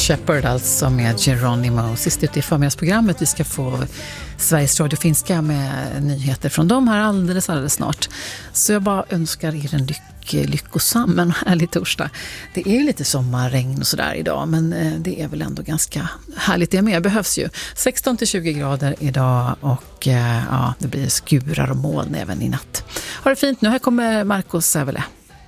Shepherd alltså med Geronimo. Sist ut i förmiddagsprogrammet. Vi ska få Sveriges Radio Finska med nyheter från dem här alldeles snart. Så jag bara önskar er en lyckosam men härlig torsdag. Det är lite sommarregn och sådär idag, men det är väl ändå ganska härligt. Det med behövs ju. 16-20 grader idag och ja, det blir skurar och moln även i natt. Ha det fint nu. Här kommer Markus Sävele.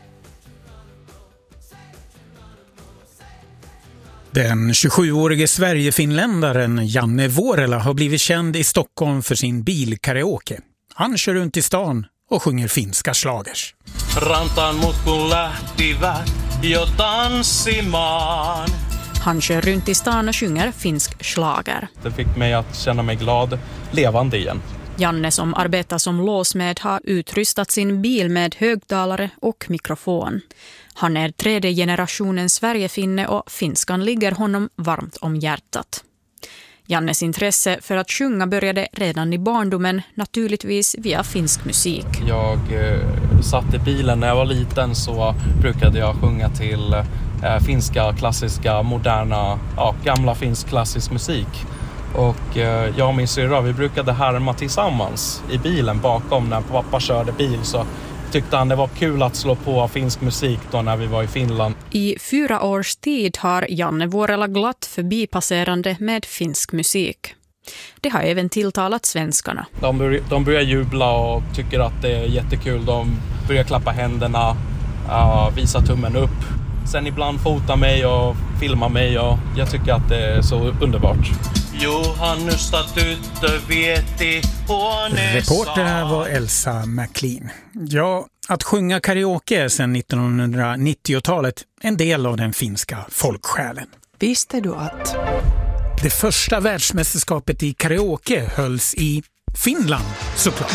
Den 27-årige Sverigefinländaren Janne Vuorela har blivit känd i Stockholm för sin bilkaraoke. Han kör runt i stan och sjunger finska slagers. Rantaan mut kun lähtivät jo tanssimaan. Han kör runt i stan och sjunger finsk slager. Det fick mig att känna mig glad, levande igen. Janne som arbetar som låsmed har utrustat sin bil med högtalare och mikrofon. Han är 3:e generationen Sverigefinne och finskan ligger honom varmt om hjärtat. Jannes intresse för att sjunga började redan i barndomen, naturligtvis via finsk musik. Jag satt i bilen när jag var liten, så brukade jag sjunga till finska, klassiska, moderna, gamla finsk klassisk musik. Och jag och min syrra, vi brukade härma tillsammans i bilen bakom när pappa körde bil, så tyckte han det var kul att slå på finsk musik då när vi var i Finland. I 4 års tid har Janne Vuorela glatt förbipasserande med finsk musik. Det har även tilltalat svenskarna. De börjar jubla och tycker att det är jättekul. De börjar klappa händerna, visa tummen upp. Sen ibland fota mig och filma mig, och jag tycker att det är så underbart. Johannusta tyttö vieti huoneessa. Reporter här var Elsa McLean. Ja, att sjunga karaoke är sedan 1990-talet en del av den finska folksjälen. Visste du att det första världsmästerskapet i karaoke hölls i Finland, såklart.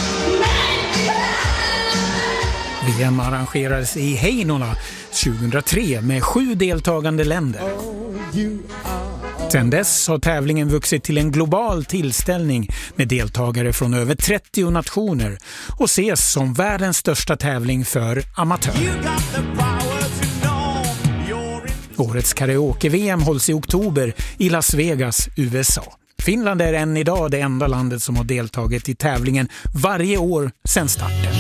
VM arrangerades i Heinola 2003 med 7 deltagande länder. Sedan dess har tävlingen vuxit till en global tillställning med deltagare från över 30 nationer och ses som världens största tävling för amatörer. Årets karaoke-VM hålls i oktober i Las Vegas, USA. Finland är än idag det enda landet som har deltagit i tävlingen varje år sedan starten.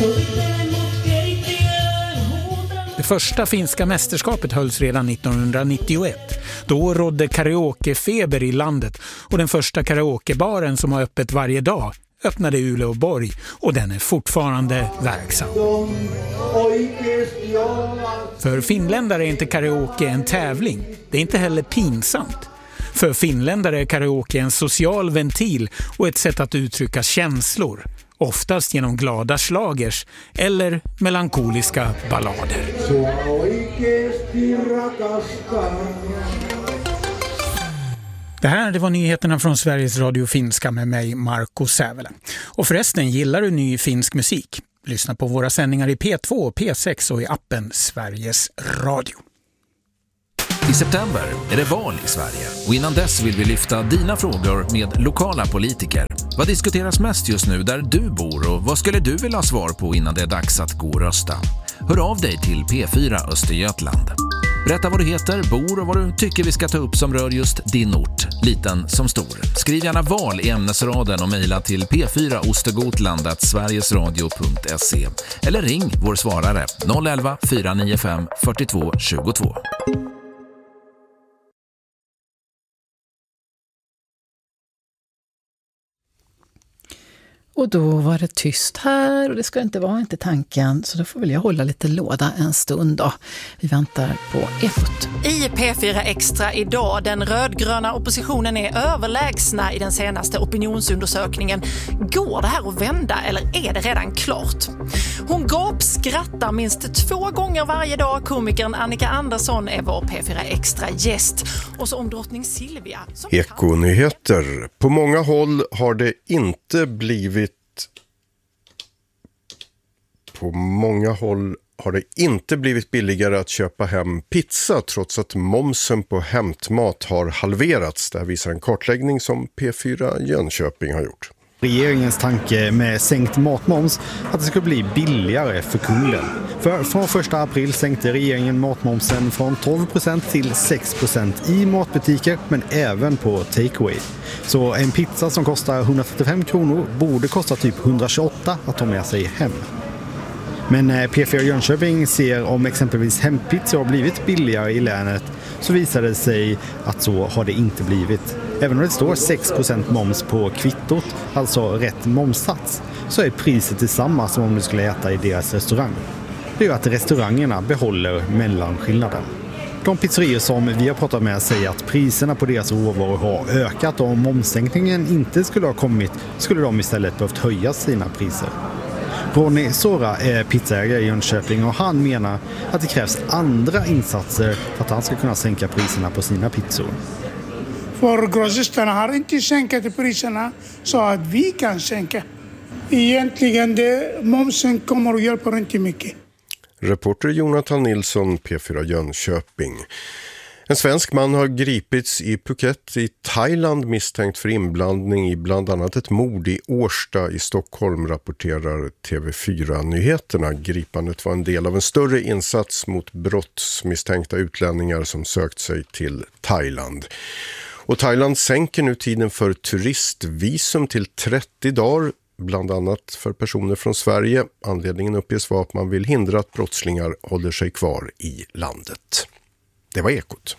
Det första finska mästerskapet hölls redan 1991. Då rådde karaokefeber i landet och den första karaokebaren som har öppet varje dag öppnade i Uleåborg, och den är fortfarande verksam. För finländare är inte karaoke en tävling. Det är inte heller pinsamt. För finländare är karaoke en social ventil och ett sätt att uttrycka känslor. Oftast genom glada slagers eller melankoliska ballader. Det var nyheterna från Sveriges Radio Finska med mig, Markus Sävele. Och förresten, gillar du ny finsk musik? Lyssna på våra sändningar i P2, P6 och i appen Sveriges Radio. I september är det val i Sverige, och innan dess vill vi lyfta dina frågor med lokala politiker. Vad diskuteras mest just nu där du bor, och vad skulle du vilja ha svar på innan det är dags att gå och rösta? Hör av dig till P4 Östergötland. Berätta vad du heter, bor och vad du tycker vi ska ta upp som rör just din ort, liten som stor. Skriv gärna val i ämnesraden och mejla till p4ostergotland@sverigesradio.se eller ring vår svarare 011 495 42 22. Och då var det tyst här, och det ska inte vara, inte tanken. Så då får väl jag hålla lite låda en stund då. Vi väntar på Ekot. I P4 Extra idag, den rödgröna oppositionen är överlägsna i den senaste opinionsundersökningen. Går det här att vända, eller är det redan klart? Hon gapskrattar minst 2 gånger varje dag. Komikern Annika Andersson är vår P4 Extra gäst. Och så om drottning Silvia. Ekonyheter. På många håll har det inte blivit billigare att köpa hem pizza trots att momsen på hämtmat har halverats. Det här visar en kartläggning som P4 Jönköping har gjort. Regeringens tanke med sänkt matmoms att det ska bli billigare för kunden. För från 1 april sänkte regeringen matmomsen från 12% till 6% i matbutiker men även på takeaway. Så en pizza som kostar 135 kronor borde kosta typ 128 att ta med sig hem. Men P4 Jönköping ser om exempelvis hempizza har blivit billigare i länet så visar det sig att så har det inte blivit. Även om det står 6% moms på kvittot, alltså rätt momssats, så är priset detsamma som om du skulle äta i deras restaurang. Det gör att restaurangerna behåller mellanskillnaden. De pizzerior som vi har pratat med säger att priserna på deras råvaror har ökat och om momssänkningen inte skulle ha kommit skulle de istället behövt höja sina priser. Ronny Sora är pizzaägare i Jönköping och han menar att det krävs andra insatser för att han ska kunna sänka priserna på sina pizzor. För grossisterna har inte sänkt priserna så att vi kan sänka. Egentligen momsen kommer att hjälpa inte mycket. Reporter Jonathan Nilsson, P4 Jönköping. En svensk man har gripits i Phuket i Thailand misstänkt för inblandning i bland annat ett mord i Årsta i Stockholm, rapporterar TV4-nyheterna. Gripandet var en del av en större insats mot brottsmisstänkta utlänningar som sökt sig till Thailand. Och Thailand sänker nu tiden för turistvisum till 30 dagar, bland annat för personer från Sverige. Anledningen uppges vara att man vill hindra att brottslingar håller sig kvar i landet. Det var Ekot.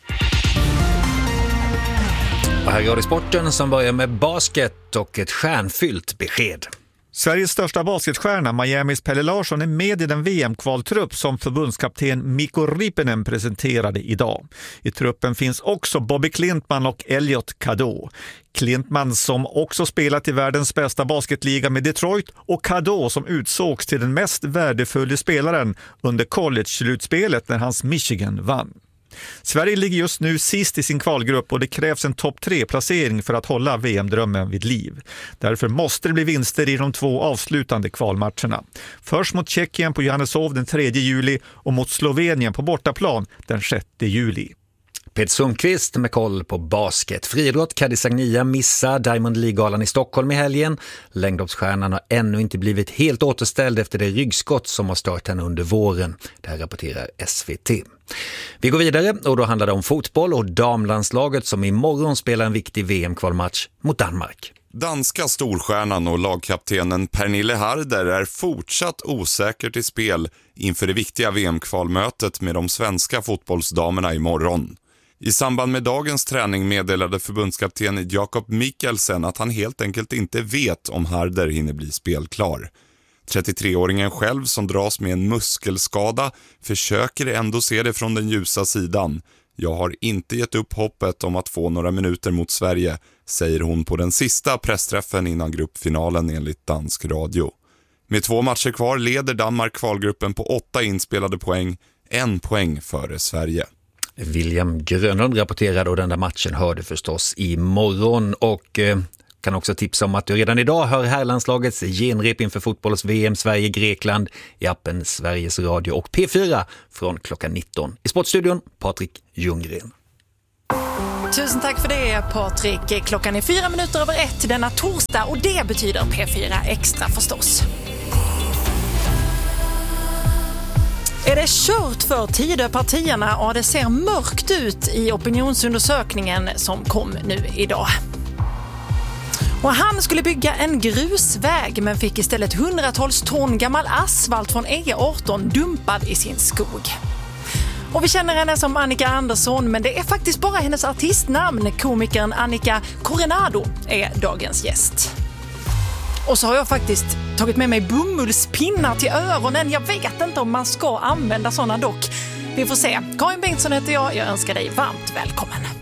Och här går det sporten som börjar med basket och ett stjärnfyllt besked. Sveriges största basketstjärna, Miamis Pelle Larsson, är med i den VM-kvaltrupp som förbundskapten Mikko Rippinen presenterade idag. I truppen finns också Bobby Klintman och Elliot Cadeau. Klintman som också spelat i världens bästa basketliga med Detroit och Cadeau som utsågs till den mest värdefulla spelaren under college-slutspelet när hans Michigan vann. Sverige ligger just nu sist i sin kvalgrupp och det krävs en topp 3-placering för att hålla VM-drömmen vid liv. Därför måste det bli vinster i de 2 avslutande kvalmatcherna. Först mot Tjeckien på Johanneshov den 3 juli och mot Slovenien på bortaplan den 6 juli. Peter Sundqvist med koll på basket. Friidrott, Cadiz Agnia missar Diamond League-galan i Stockholm i helgen. Längdhoppsstjärnan har ännu inte blivit helt återställd efter det ryggskott som har stört henne under våren. Det här rapporterar SVT. Vi går vidare och då handlar det om fotboll och damlandslaget som imorgon spelar en viktig VM-kvalmatch mot Danmark. Danska storstjärnan och lagkaptenen Pernille Harder är fortsatt osäkert i spel inför det viktiga VM-kvalmötet med de svenska fotbollsdamerna imorgon. I samband med dagens träning meddelade förbundskapten Jakob Mikkelsen att han helt enkelt inte vet om Harder hinner bli spelklar. 33-åringen själv som dras med en muskelskada försöker ändå se det från den ljusa sidan. Jag har inte gett upp hoppet om att få några minuter mot Sverige, säger hon på den sista pressträffen innan gruppfinalen enligt dansk radio. Med 2 matcher kvar leder Danmark kvalgruppen på 8 inspelade poäng, 1 poäng före Sverige. William Grönlund rapporterade och den där matchen hörde förstås imorgon och kan också tipsa om att du redan idag hör herrlandslagets genrep inför fotbolls-VM Sverige-Grekland i appen Sveriges Radio och P4 från klockan 19. I Sportstudion, Patrik Ljunggren. Tusen tack för det, Patrik. Klockan är 1:04 denna torsdag och det betyder P4 Extra förstås. Är det kört för Tidöpartierna och det ser mörkt ut i opinionsundersökningen som kom nu idag? Och han skulle bygga en grusväg men fick istället hundratals ton gammal asfalt från E18 dumpad i sin skog. Och vi känner henne som Annika Andersson, men det är faktiskt bara hennes artistnamn. Komikern Annika Coronado är dagens gäst. Och så har jag faktiskt tagit med mig bomullspinnar till öronen. Jag vet inte om man ska använda sådana dock. Vi får se. Karin Bengtsson heter jag önskar dig varmt välkommen.